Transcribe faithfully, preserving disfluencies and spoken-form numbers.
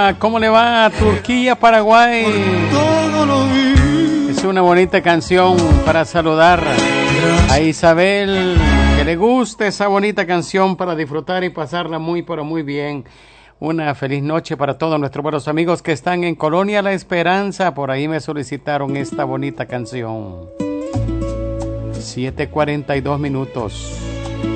Hola, ¿cómo le va? Turquía, Paraguay. Es una bonita canción para saludar a Isabel, que le guste esa bonita canción para disfrutar y pasarla muy, pero muy bien. Una feliz noche para todos nuestros buenos amigos que están en Colonia La Esperanza. Por ahí me solicitaron esta bonita canción. siete cuarenta y dos minutos.